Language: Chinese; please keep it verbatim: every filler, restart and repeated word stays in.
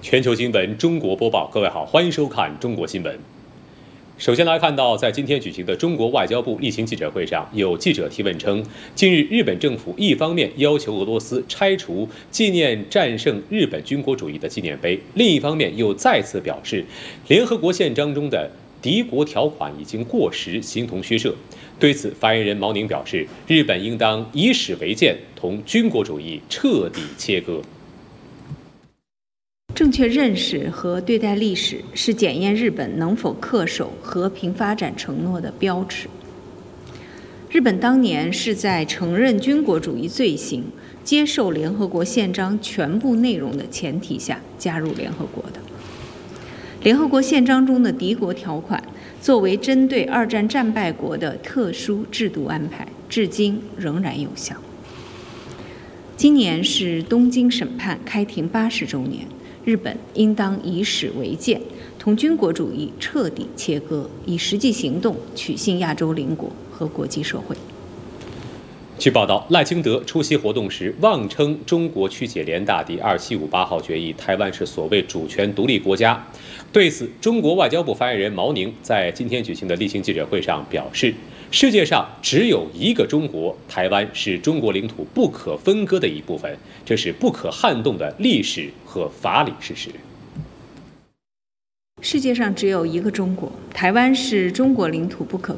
全球新闻中国播报，各位好，欢迎收看中国新闻。首先来看到，在今天举行的中国外交部例行记者会上，有记者提问称，近日日本政府一方面要求俄罗斯拆除纪念战胜日本军国主义的纪念碑，另一方面又再次表示，联合国宪章中的敌国条款已经过时，形同虚设。对此，发言人毛宁表示，日本应当以史为鉴，同军国主义彻底切割。 正确认识和对待历史是检验日本能否恪守和平发展承诺的标尺。日本当年是在承认军国主义罪行、接受联合国宪章全部内容的前提下加入联合国的。联合国宪章中的敌国条款作为针对二战战败国的特殊制度安排，至今仍然有效。今年是东京审判开庭八十周年。日本应当以史为鉴，同军国主义彻底切割，以实际行动取信亚洲邻国和国际社会。 据报道，赖清德出席活动时妄称中国曲解联大第二七五八号决议，台湾是所谓主权独立国家。对此，中国外交部发言人毛宁在今天举行的例行记者会上表示，世界上只有一个中国，台湾是中国领土不可分割的一部分，这是不可撼动的历史和法理事实。 世界上只有一个中国，台湾是中国领土不可